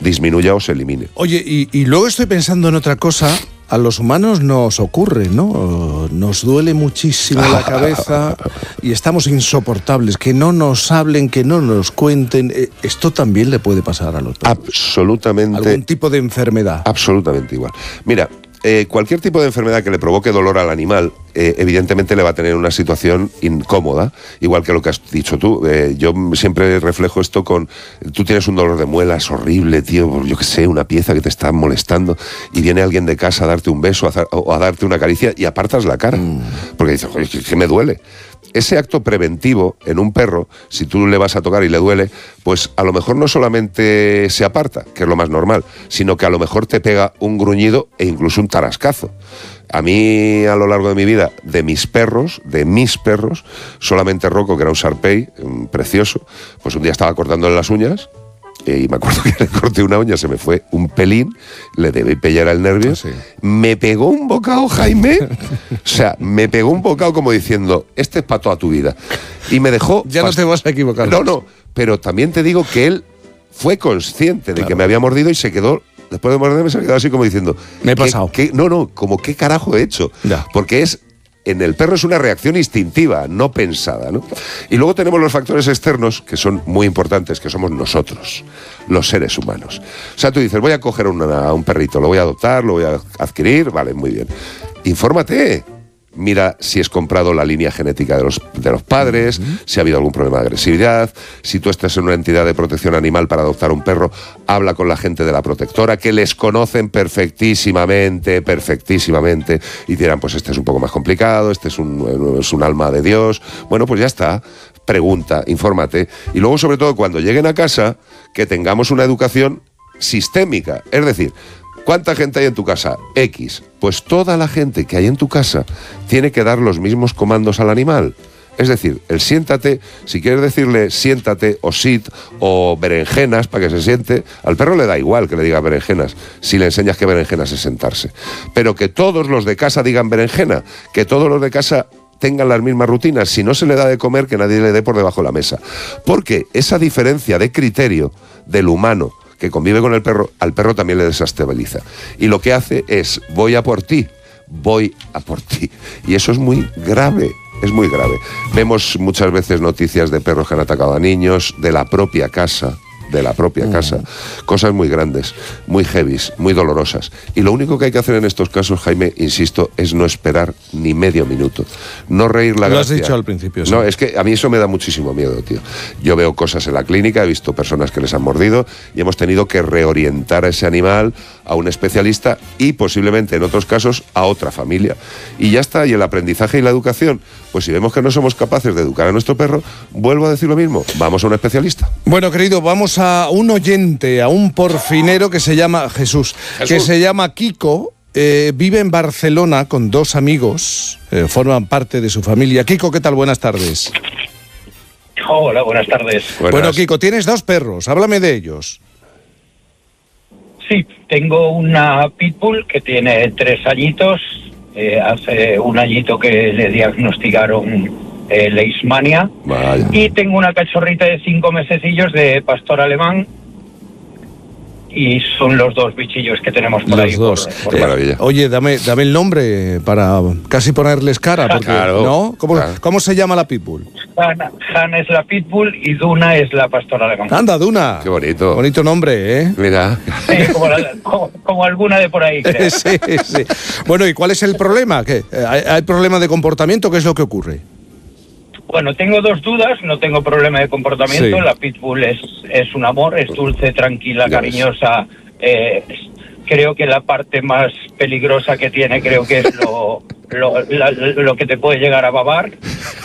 disminuya o se elimine. Oye, y luego estoy pensando en otra cosa. A los humanos nos ocurre, ¿no? Nos duele muchísimo la cabeza y estamos insoportables. Que no nos hablen, que no nos cuenten. Esto también le puede pasar a los perros. Absolutamente. ¿Algún tipo de enfermedad? Absolutamente igual. Mira, cualquier tipo de enfermedad que le provoque dolor al animal, evidentemente le va a tener una situación incómoda, igual que lo que has dicho tú. Yo siempre reflejo esto con, tú tienes un dolor de muelas horrible, tío, yo qué sé, una pieza que te está molestando, y viene alguien de casa a darte un beso o a darte una caricia y apartas la cara, porque dices, oye, que me duele. Ese acto preventivo en un perro, si tú le vas a tocar y le duele, pues a lo mejor no solamente se aparta, que es lo más normal, sino que a lo mejor te pega un gruñido e incluso un tarascazo. A mí, a lo largo de mi vida, de mis perros, solamente Rocco, que era un Shar-Pei, precioso, pues un día estaba cortándole las uñas, y me acuerdo que le corté una uña, se me fue un pelín, le debí pellar el nervio, sí. Me pegó un bocado, Jaime, o sea, me pegó un bocado como diciendo, este es para toda tu vida, y me dejó... Ya no te vas a equivocar. No, pero también te digo que él fue consciente de que me había mordido y se quedó, después de morderme, se quedó así como diciendo... Me he pasado. Como qué carajo he hecho, ya. Porque en el perro es una reacción instintiva, no pensada, ¿no? Y luego tenemos los factores externos, que son muy importantes, que somos nosotros, los seres humanos. O sea, tú dices, voy a coger a un perrito, lo voy a adoptar, lo voy a adquirir, vale, muy bien. Infórmate. Mira si es comprado la línea genética de los padres, si ha habido algún problema de agresividad. Si tú estás en una entidad de protección animal para adoptar un perro, habla con la gente de la protectora, que les conocen perfectísimamente, y dirán, pues este es un poco más complicado, este es un alma de Dios. Bueno, pues ya está. Pregunta, infórmate. Y luego, sobre todo, cuando lleguen a casa, que tengamos una educación sistémica. Es decir, ¿cuánta gente hay en tu casa? X. Pues toda la gente que hay en tu casa tiene que dar los mismos comandos al animal. Es decir, el siéntate, si quieres decirle siéntate o sit o berenjenas para que se siente, al perro le da igual que le diga berenjenas si le enseñas que berenjenas es sentarse. Pero que todos los de casa digan berenjena, que todos los de casa tengan las mismas rutinas. Si no se le da de comer, que nadie le dé por debajo de la mesa. Porque esa diferencia de criterio del humano que convive con el perro, al perro también le desestabiliza. Y lo que hace es, voy a por ti. Y eso es muy grave, Vemos muchas veces noticias de perros que han atacado a niños, de la propia casa, cosas muy grandes, muy heavies, muy dolorosas. Y lo único que hay que hacer en estos casos, Jaime, insisto, es no esperar ni medio minuto. No reír la gracia. Lo has dicho al principio. No, sí. es que a mí eso me da muchísimo miedo, tío. Yo veo cosas en la clínica, he visto personas que les han mordido y hemos tenido que reorientar a ese animal a un especialista y posiblemente en otros casos a otra familia. Y ya está, y el aprendizaje y la educación, pues si vemos que no somos capaces de educar a nuestro perro, vuelvo a decir lo mismo, vamos a un especialista. Bueno, querido, vamos a un oyente, a un porfinero que se llama Jesús. Que se llama Kiko, vive en Barcelona con dos amigos, forman parte de su familia. Kiko, ¿qué tal? Buenas tardes. Hola, buenas tardes. Bueno, Kiko, tienes dos perros, háblame de ellos. Sí, tengo una pitbull que tiene 3 añitos. Hace un añito que le diagnosticaron leishmania. Vaya. Y tengo una cachorrita de 5 mesecillos de pastor alemán. Y son los dos bichillos que tenemos por los ahí. Dos. Por maravilla. Oye, dame el nombre para casi ponerles cara, porque Claro, ¿no? claro. ¿Cómo se llama la pitbull? Han es la pitbull y Duna es la pastor alemán. Anda, Duna. Qué bonito. Bonito nombre, ¿eh? Mira. Sí, como alguna de por ahí, creo. Sí. Bueno, ¿y cuál es el problema? ¿Qué? ¿Hay problema de comportamiento? ¿Qué es lo que ocurre? Bueno, tengo 2 dudas, no tengo problema de comportamiento. Sí. La pitbull es un amor, es dulce, tranquila, Ya cariñosa. Creo que la parte más peligrosa que tiene, creo que es lo que te puede llegar a babar.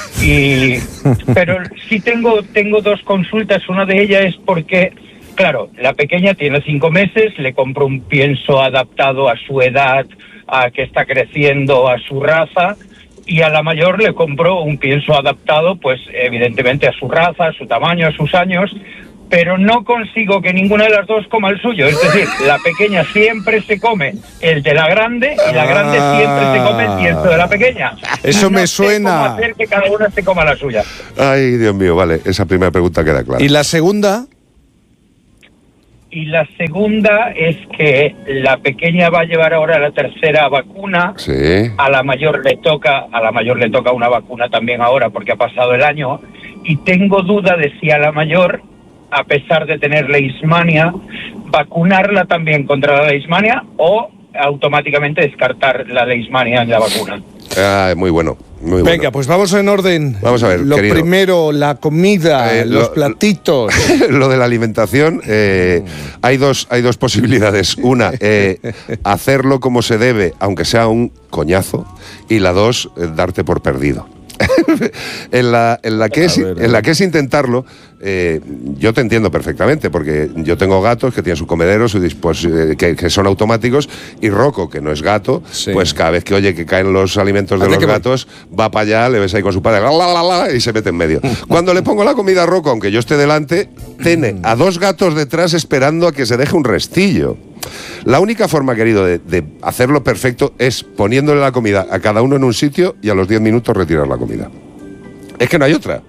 Pero sí tengo 2 consultas. Una de ellas es porque, claro, la pequeña tiene 5 meses, le compro un pienso adaptado a su edad, a que está creciendo, a su raza. Y a la mayor le compro un pienso adaptado, pues evidentemente a su raza, a su tamaño, a sus años, pero no consigo que ninguna de las dos coma el suyo. Es decir, la pequeña siempre se come el de la grande y la grande siempre se come el pienso de la pequeña. Eso me suena. No sé cómo hacer que cada una se coma la suya. Ay, Dios mío, vale, esa primera pregunta queda clara. ¿Y la segunda? Y la segunda es que la pequeña va a llevar ahora la tercera vacuna. Sí. A la mayor le toca una vacuna también ahora porque ha pasado el año. Y tengo duda de si a la mayor, a pesar de tener leishmania, vacunarla también contra la leishmania o automáticamente descartar la leishmania en la vacuna. Muy bueno. Muy Venga, bueno. pues vamos en orden. Vamos a ver, lo querido. primero, la comida, los platitos. Lo de la alimentación, hay dos posibilidades. Una, hacerlo como se debe, aunque sea un coñazo. Y la dos, darte por perdido. en la que es intentarlo, yo te entiendo perfectamente, porque yo tengo gatos que tienen su comedero, que son automáticos, y Rocco, que no es gato, Sí. pues cada vez que oye que caen los alimentos de los gatos, va para allá, le ves ahí con su padre, y se mete en medio. Cuando le pongo la comida a Rocco, aunque yo esté delante, tiene a dos gatos detrás esperando a que se deje un restillo. La única forma, querido, de hacerlo perfecto es poniéndole la comida a cada uno en un sitio y a los 10 minutos retirar la comida. Es que no hay otra.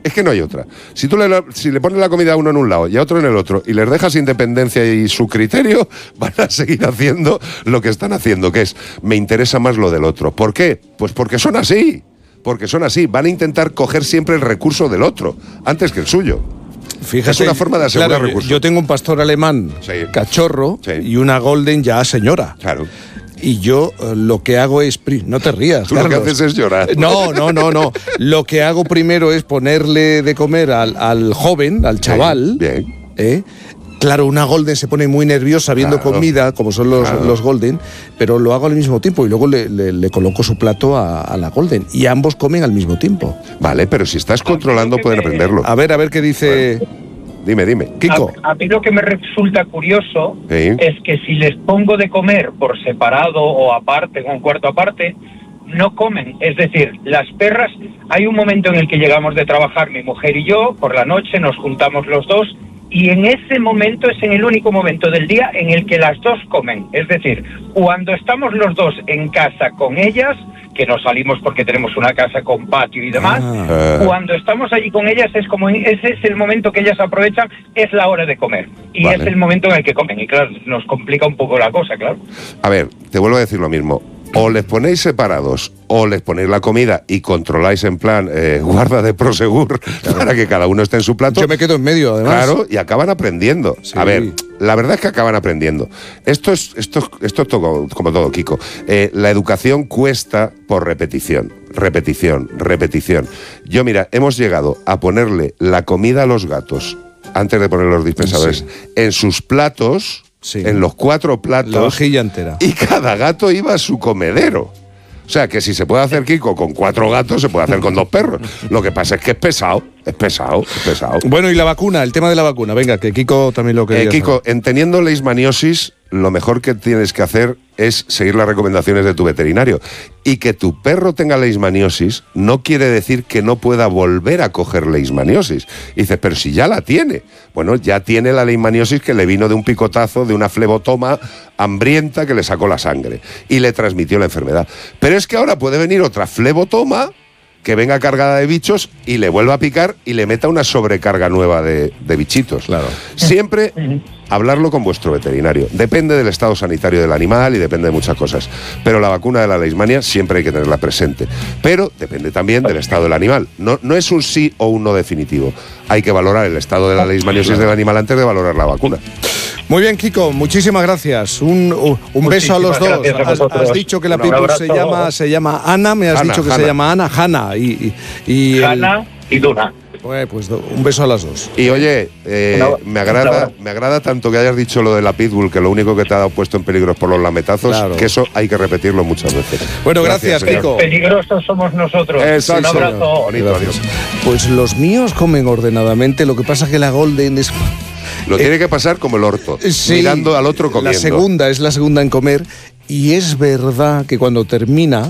Si le pones la comida a uno en un lado y a otro en el otro y les dejas independencia y su criterio, van a seguir haciendo lo que están haciendo, que es, me interesa más lo del otro. ¿Por qué? Pues porque son así. Van a intentar coger siempre el recurso del otro, antes que el suyo. Fíjate, es una forma de asegurar claro, recursos. yo tengo un pastor alemán, Sí. cachorro, Sí. y una golden ya señora. Claro. Y yo lo que hago es... No te rías, Tú Carlos. lo que haces es llorar. No. Lo que hago primero es ponerle de comer al joven, al chaval. Bien. Claro, una golden se pone muy nerviosa viendo comida, como son los golden, pero lo hago al mismo tiempo y luego le coloco su plato a la golden. Y ambos comen al mismo tiempo. Vale, pero si estás controlando pueden aprenderlo. A ver qué dice... Dime. Kiko. A mí lo que me resulta curioso Sí. es que si les pongo de comer por separado o aparte, en un cuarto aparte, no comen. Es decir, las perras, hay un momento en el que llegamos de trabajar, mi mujer y yo, por la noche nos juntamos los dos, y en ese momento es en el único momento del día en el que las dos comen. Es decir, cuando estamos los dos en casa con ellas, que no salimos porque tenemos una casa con patio y demás, cuando estamos allí con ellas es como, ese es el momento que ellas aprovechan, es la hora de comer. Y Vale. es el momento en el que comen. Y claro, nos complica un poco la cosa, claro. A ver, te vuelvo a decir lo mismo. O les ponéis separados o les ponéis la comida y controláis en plan guarda de Prosegur para que cada uno esté en su plato. Yo me quedo en medio, además. Claro, y acaban aprendiendo. Sí. A ver, la verdad es que acaban aprendiendo. Esto es todo, como todo, Kiko. La educación cuesta por repetición. Yo, mira, hemos llegado a ponerle la comida a los gatos antes de poner los dispensadores en sus platos. Sí. En los 4 platos. La vajilla entera. Y cada gato iba a su comedero. O sea, que si se puede hacer, Kiko, con 4 gatos, se puede hacer con 2 perros. Lo que pasa es que es pesado. Bueno, y la vacuna, el tema de la vacuna. Venga, que Kiko también lo quería Kiko, saber. en teniendo leishmaniosis, lo mejor que tienes que hacer es seguir las recomendaciones de tu veterinario. Y que tu perro tenga leishmaniosis no quiere decir que no pueda volver a coger leishmaniosis. Y dices, pero si ya la tiene. Bueno, ya tiene la leishmaniosis que le vino de un picotazo, de una flebotoma hambrienta que le sacó la sangre y le transmitió la enfermedad. Pero es que ahora puede venir otra flebotoma que venga cargada de bichos y le vuelva a picar y le meta una sobrecarga nueva de bichitos. Claro. Siempre hablarlo con vuestro veterinario. Depende del estado sanitario del animal y depende de muchas cosas. Pero la vacuna de la leishmania siempre hay que tenerla presente. Pero depende también del estado del animal. No es un sí o un no definitivo. Hay que valorar el estado de la leishmaniosis del animal antes de valorar la vacuna. Muy bien, Kiko, muchísimas gracias. Un beso a los dos. Gracias a vosotros. Has dicho que la Un pitbull abrazo. se llama Ana, me has Hanna, dicho que Hanna. se llama Ana, Hanna. Y Hanna y Duna. pues un beso a las dos. Y oye, me agrada tanto que hayas dicho lo de la pitbull, que lo único que te ha dado puesto en peligro es por los lametazos, Claro. que eso hay que repetirlo muchas veces. Bueno, gracias, señor. Kiko. Peligrosos somos nosotros. Eso, Un abrazo. bonito, adiós. Pues los míos comen ordenadamente, lo que pasa es que la Golden es... Lo tiene que pasar como el orto, Sí, mirando al otro comiendo. Es la segunda en comer, y es verdad que cuando termina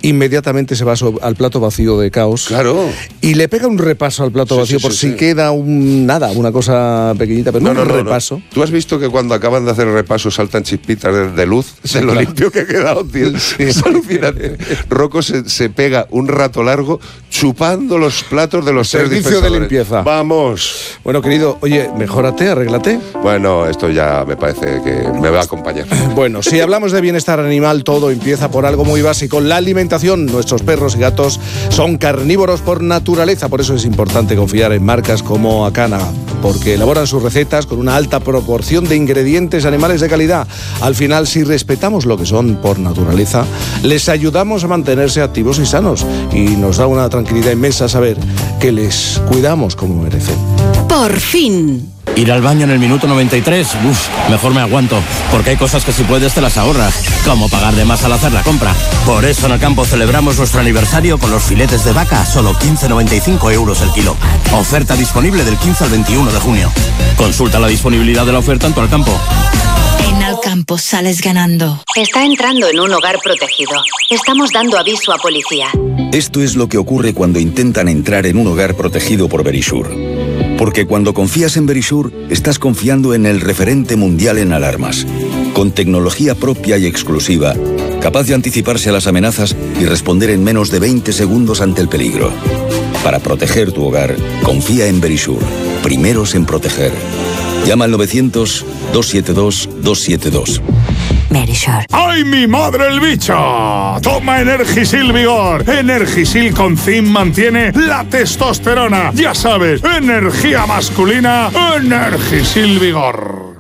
inmediatamente se va al plato vacío de Caos. Claro. Y le pega un repaso al plato vacío por si queda una cosa pequeñita, pero no un repaso. ¿Tú has visto que cuando acaban de hacer el repaso saltan chispitas de luz? Sí, de lo limpio que ha quedado, tío. Sí. Es alucinante. Rocco se pega un rato largo chupando los platos de los servicio de limpieza. ¡Vamos! Bueno, querido, oye, mejórate, arréglate. Bueno, esto ya me parece que me va a acompañar. Bueno, si hablamos de bienestar animal, todo empieza por algo muy básico, la alimentación. Nuestros perros y gatos son carnívoros por naturaleza, por eso es importante confiar en marcas como Acana, porque elaboran sus recetas con una alta proporción de ingredientes animales de calidad. Al final, si respetamos lo que son por naturaleza, les ayudamos a mantenerse activos y sanos, y nos da una tranquilidad inmensa saber que les cuidamos como merecen. ¡Por fin! Ir al baño en el minuto 93, mejor me aguanto, porque hay cosas que si puedes te las ahorras, como pagar de más al hacer la compra. Por eso en el campo celebramos nuestro aniversario con los filetes de vaca, solo 15,95 € el kilo. Oferta disponible del 15 al 21 de junio. Consulta la disponibilidad de la oferta en tu Alcampo. En Alcampo sales ganando. Está entrando en un hogar protegido. Estamos dando aviso a policía. Esto es lo que ocurre cuando intentan entrar en un hogar protegido por Verisure. Porque cuando confías en Verisure, estás confiando en el referente mundial en alarmas. Con tecnología propia y exclusiva, capaz de anticiparse a las amenazas y responder en menos de 20 segundos ante el peligro. Para proteger tu hogar, confía en Verisure. Primeros en proteger. Llama al 900-272-272. Verisure. ¡Ay, mi madre el bicho! Toma Energisil Vigor. Energisil con zinc mantiene la testosterona. Ya sabes, energía masculina, Energisil Vigor.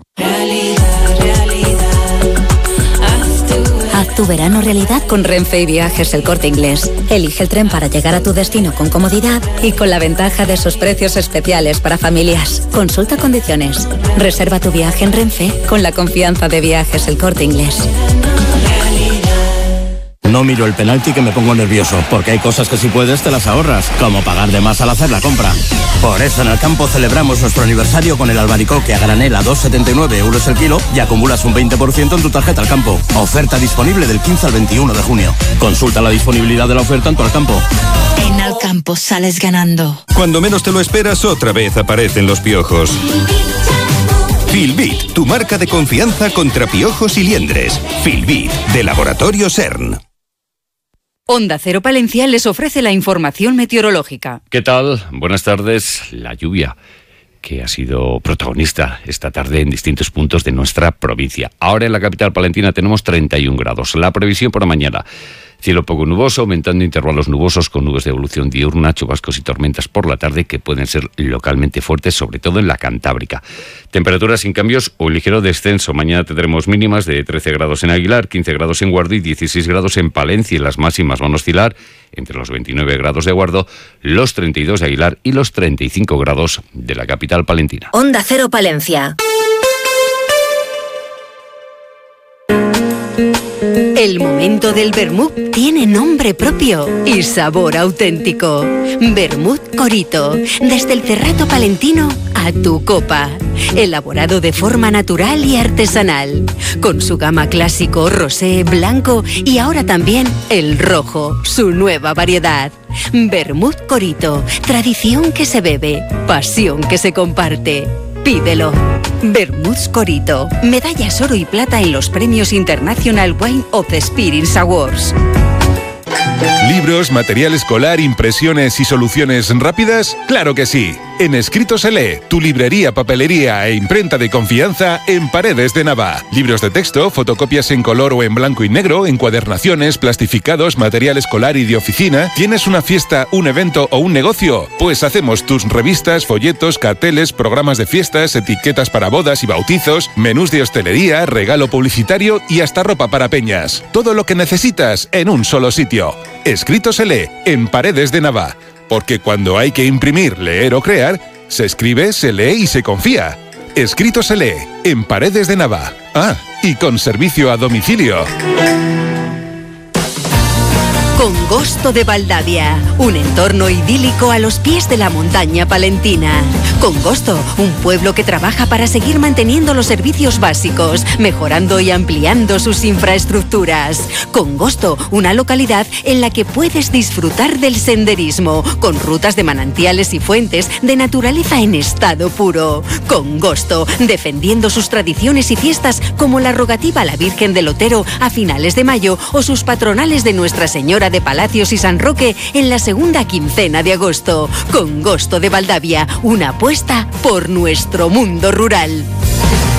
Haz tu verano realidad con Renfe y Viajes El Corte Inglés. Elige el tren para llegar a tu destino con comodidad y con la ventaja de sus precios especiales para familias. Consulta condiciones. Reserva tu viaje en Renfe con la confianza de Viajes El Corte Inglés. No miro el penalti que me pongo nervioso, porque hay cosas que si puedes te las ahorras, como pagar de más al hacer la compra. Por eso en el campo celebramos nuestro aniversario con el albaricoque a granel a 2,79 € el kilo y acumulas un 20% en tu tarjeta Alcampo. Oferta disponible del 15 al 21 de junio. Consulta la disponibilidad de la oferta en tu Alcampo. En Alcampo sales ganando. Cuando menos te lo esperas, otra vez aparecen los piojos. Filbit, tu marca de confianza contra piojos y liendres. Filbit, de Laboratorio CERN. Onda Cero Palencia les ofrece la información meteorológica. ¿Qué tal? Buenas tardes. La lluvia, que ha sido protagonista esta tarde en distintos puntos de nuestra provincia. Ahora en la capital palentina tenemos 31 grados. La previsión para mañana: cielo poco nuboso, aumentando intervalos nubosos con nubes de evolución diurna, chubascos y tormentas por la tarde que pueden ser localmente fuertes, sobre todo en la Cantábrica. Temperaturas sin cambios o ligero descenso. Mañana tendremos mínimas de 13 grados en Aguilar, 15 grados en Guardo y 16 grados en Palencia. Las máximas van a oscilar entre los 29 grados de Guardo, los 32 de Aguilar y los 35 grados de la capital palentina. Onda Cero Palencia. El momento del vermut tiene nombre propio y sabor auténtico. Vermut Corito, desde el Cerrato palentino a tu copa. Elaborado de forma natural y artesanal, con su gama clásico, rosé, blanco y ahora también el rojo, su nueva variedad. Vermut Corito, tradición que se bebe, pasión que se comparte. Pídelo. Vermouth Corito, medallas oro y plata en los premios International Wine of the Spirits Awards. ¿Libros, material escolar, impresiones y soluciones rápidas? ¡Claro que sí! En Escrito se lee, tu librería, papelería e imprenta de confianza en Paredes de Nava. Libros de texto, fotocopias en color o en blanco y negro, encuadernaciones, plastificados, material escolar y de oficina. ¿Tienes una fiesta, un evento o un negocio? Pues hacemos tus revistas, folletos, carteles, programas de fiestas, etiquetas para bodas y bautizos, menús de hostelería, regalo publicitario y hasta ropa para peñas. Todo lo que necesitas en un solo sitio. Escrito se lee en Paredes de Nava. Porque cuando hay que imprimir, leer o crear, se escribe, se lee y se confía. Escrito se lee en Paredes de Nava. Ah, y con servicio a domicilio. Congosto de Valdavia, un entorno idílico a los pies de la montaña palentina. Congosto, un pueblo que trabaja para seguir manteniendo los servicios básicos, mejorando y ampliando sus infraestructuras. Congosto, una localidad en la que puedes disfrutar del senderismo, con rutas de manantiales y fuentes de naturaleza en estado puro. Congosto, defendiendo sus tradiciones y fiestas como la rogativa a la Virgen del Otero a finales de mayo o sus patronales de Nuestra Señora de Palacios y San Roque en la segunda quincena de agosto. Congosto de Valdavia, una apuesta por nuestro mundo rural.